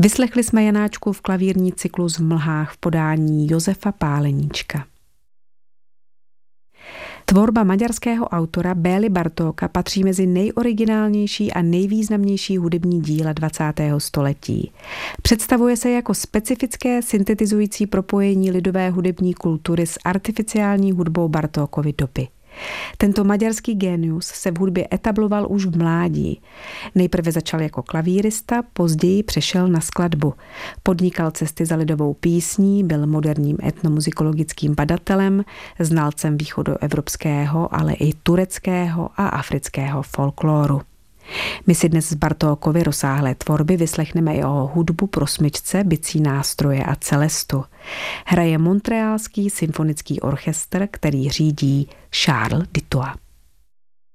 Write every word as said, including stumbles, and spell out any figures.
Vyslechli jsme Janáčkův klavírní cyklus v mlhách v podání Josefa Páleníčka. Tvorba maďarského autora Bély Bartóka patří mezi nejoriginálnější a nejvýznamnější hudební díla dvacátého století. Představuje se jako specifické syntetizující propojení lidové hudební kultury s artificiální hudbou Bartókovy doby. Tento maďarský génius se v hudbě etabloval už v mládí. Nejprve začal jako klavírista, později přešel na skladbu. Podnikal cesty za lidovou písní, byl moderním etnomuzikologickým badatelem, znalcem východoevropského, ale i tureckého a afrického folkloru. My si dnes z Bartókovy rozsáhlé tvorby vyslechneme jeho hudbu pro smyčce, bicí nástroje a celestu. Hraje Montrealský symfonický orchestr, který řídí Charles Dutoit.